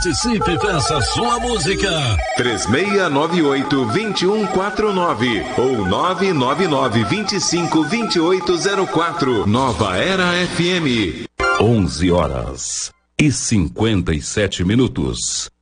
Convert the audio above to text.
Participe, peça sua música. 3698-2149 ou 999-252804. Nova Era FM. 11h57.